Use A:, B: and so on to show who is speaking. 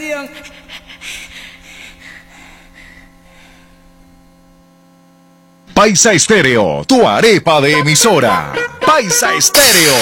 A: canción.
B: Paisa Estéreo, tu arepa de emisora. Paisa Estéreo.